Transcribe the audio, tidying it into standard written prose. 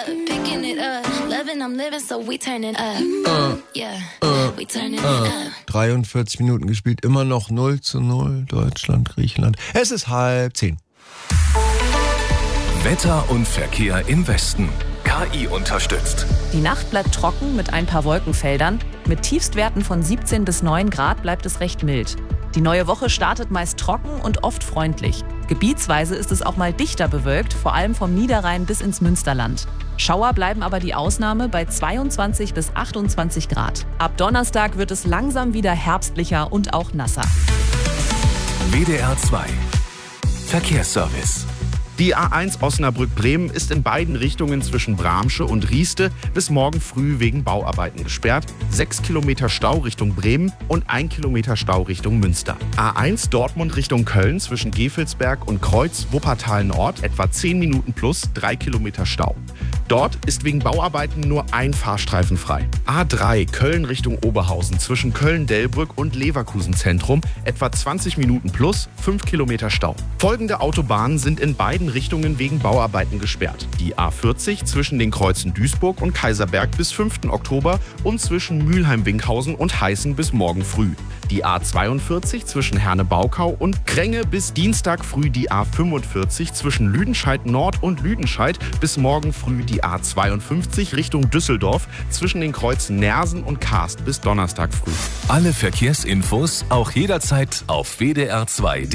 picking it up, loving, I'm living, so we turning up. Yeah, we turning up. 43 Minuten gespielt, immer noch 0:0, Deutschland, Griechenland. Es ist 9:30. Wetter und Verkehr im Westen. KI unterstützt. Die Nacht bleibt trocken mit ein paar Wolkenfeldern. Mit Tiefstwerten von 17 bis 9 Grad bleibt es recht mild. Die neue Woche startet meist trocken und oft freundlich. Gebietsweise ist es auch mal dichter bewölkt, vor allem vom Niederrhein bis ins Münsterland. Schauer bleiben aber die Ausnahme bei 22 bis 28 Grad. Ab Donnerstag wird es langsam wieder herbstlicher und auch nasser. WDR 2 Verkehrsservice. Die A1 Osnabrück-Bremen ist in beiden Richtungen zwischen Bramsche und Rieste bis morgen früh wegen Bauarbeiten gesperrt. 6 Kilometer Stau Richtung Bremen und 1 Kilometer Stau Richtung Münster. A1 Dortmund Richtung Köln zwischen Gevelsberg und Kreuz Wuppertal Nord etwa 10 Minuten plus 3 Kilometer Stau. Dort ist wegen Bauarbeiten nur ein Fahrstreifen frei. A3 Köln Richtung Oberhausen zwischen Köln-Delbrück und Leverkusen Zentrum etwa 20 Minuten plus 5 Kilometer Stau. Folgende Autobahnen sind in beiden Richtungen wegen Bauarbeiten gesperrt. Die A40 zwischen den Kreuzen Duisburg und Kaiserberg bis 5. Oktober und zwischen Mülheim-Winkhausen und Heißen bis morgen früh. Die A42 zwischen Herne-Baukau und Kränge bis Dienstag früh die A45 zwischen Lüdenscheid Nord und Lüdenscheid bis morgen früh die A52 Richtung Düsseldorf zwischen den Kreuzen Nersen und Karst bis Donnerstag früh. Alle Verkehrsinfos auch jederzeit auf wdr2.de.